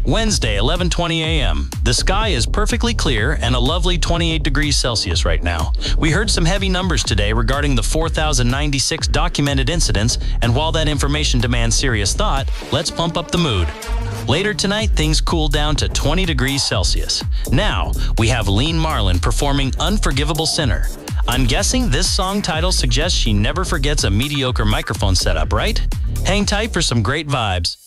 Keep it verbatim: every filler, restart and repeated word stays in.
Wednesday, eleven twenty a m The sky is perfectly clear and a lovely twenty-eight degrees Celsius right now. We heard some heavy numbers today regarding the four thousand ninety-six documented incidents, and while that information demands serious thought, let's pump up the mood. Later tonight, things cool down to twenty degrees Celsius. Now, we have Lean Marlin performing Unforgivable Sinner. I'm guessing this song title suggests she never forgets a mediocre microphone setup, right? Hang tight for some great vibes.